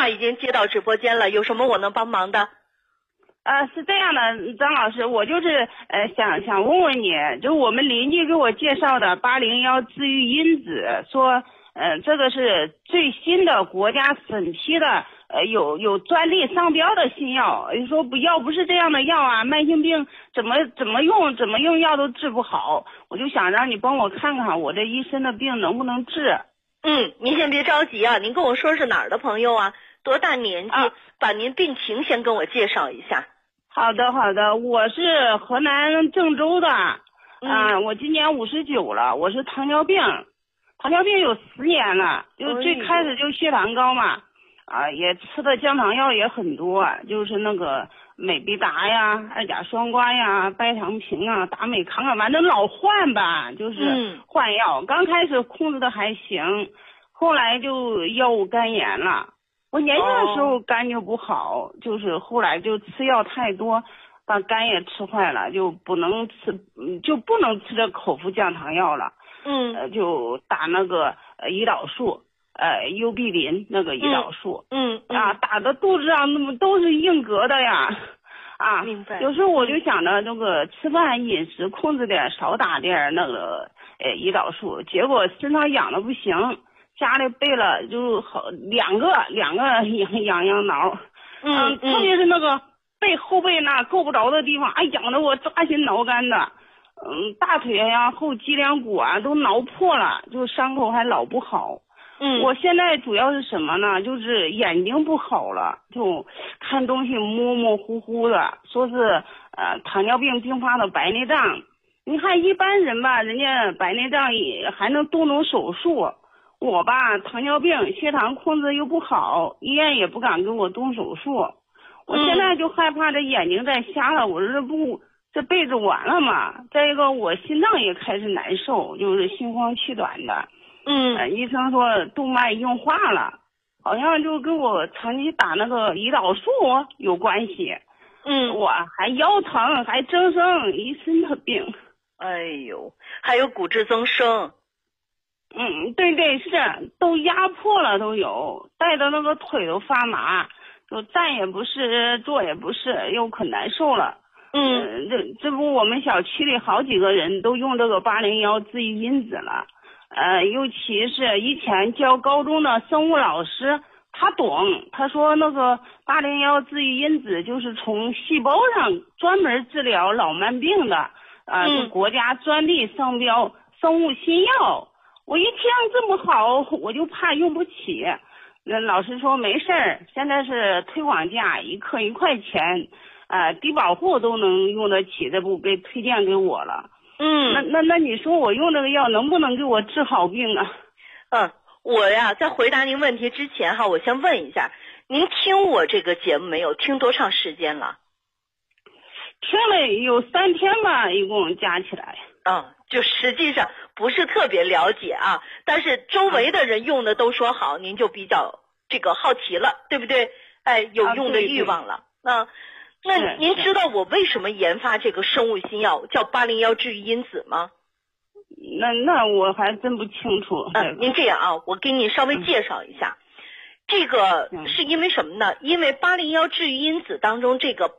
话已经接到直播间了，有什么我能帮忙的？ 是这样的，张老师，我就是想问问你，就我们邻居给我介绍的801治愈因子，说这个是最新的国家审批的有专利商标的新药，说不是这样的药啊，慢性病怎么用药都治不好，我就想让你帮我看看我这一身的病能不能治。 您先别着急啊，您跟我说是哪儿的朋友啊，多大年纪，把您病情先跟我介绍一下。 好的，我是河南郑州的，我今年59了，我是糖尿病有10年了，就最开始就血糖高嘛，也吃的降糖药也很多，就是那个美必达呀、2甲双胍呀、拜糖平啊、达美康啊，反正老换吧，就是换药。刚开始控制的还行，后来就药物肝炎了。我年轻的时候肝就不好，就是后来就吃药太多，把肝也吃坏了，就不能吃这口服降糖药了。就打那个胰岛素，优必林那个胰岛素。打的肚子上那么都是硬疙瘩呀。 明白。 有时候我就想着这个吃饭饮食控制点，少打点那个胰岛素，结果身上痒的不行。家里备了就好两个痒挠，特别是那个后背那够不着的地方，痒得我扎心挠肝的，大腿呀、后脊梁骨啊都挠破了，就伤口还老不好。我现在主要是什么呢？就是眼睛不好了，就看东西模糊的，说是糖尿病并发的白内障。你看一般人吧，人家白内障也还能动手术。我吧，糖尿病，血糖控制又不好，医院也不敢给我动手术。我现在就害怕这眼睛再瞎了，我说这辈子完了嘛。再一个，我心脏也开始难受，就是心慌气短的。医生说动脉硬化了，好像就跟我长期打那个胰岛素有关系。我还腰疼，还增生，一身的病。 哎呦，还有骨质增生。 对，是都压迫了，都有，带的那个腿都发麻，就站也不是，坐也不是，又可难受了。这不我们小区里好几个人都用这个801治愈因子了，尤其是以前教高中的生物老师，他懂，他说那个801治愈因子就是从细胞上专门治疗老慢病的，就国家专利商标生物新药。我一听这么好，我就怕用不起。那老师说没事儿，现在是推广价，1克1块钱，低保户都能用得起，这不被推荐给我了。那你说我用这个药能不能给我治好病啊？ 我呀，在回答您问题之前哈，我先问一下，您听我这个节目没有？听多长时间了？ 听了有3天吧，一共加起来。 就实际上不是特别了解啊，但是周围的人用的都说好，您就比较这个好奇了，对不对？有用的欲望了。那您知道我为什么研发这个生物新药叫801治愈因子吗？ 那我还真不清楚。 您这样啊，我给你稍微介绍一下。这个是因为什么呢？因为801治愈因子当中这个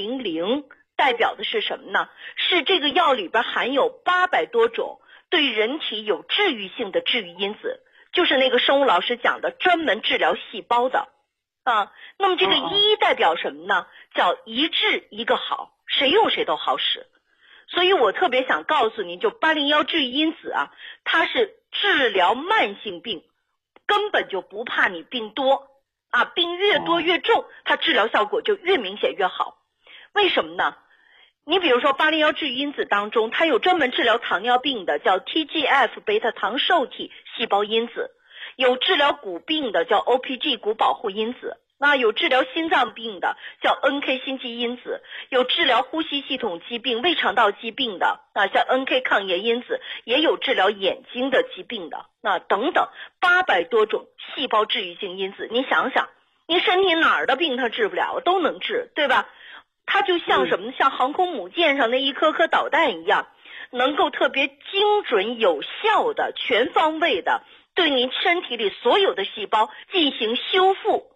800代表的是什么呢？是这个药里边含有800多种对人体有治愈性的治愈因子，就是那个生物老师讲的专门治疗细胞的。那么这个1代表什么呢？叫一治一个好，谁用谁都好使。所以我特别想告诉您，就801治愈因子啊，它是治疗慢性病，根本就不怕你病多病越多越重，它治疗效果就越明显越好。为什么呢？你比如说801治愈因子当中，它有专门治疗糖尿病的叫 TGF 贝塔糖受体细胞因子，有治疗骨病的叫 OPG 骨保护因子，那有治疗心脏病的叫 NK 心肌因子，有治疗呼吸系统疾病、胃肠道疾病的像 NK 抗炎因子，也有治疗眼睛的疾病的等等800多种细胞治愈性因子。你想想，你身体哪儿的病它治不了，都能治，对吧？它就像什么呢？像航空母舰上那一颗颗导弹一样，能够特别精准有效的全方位的对您身体里所有的细胞进行修复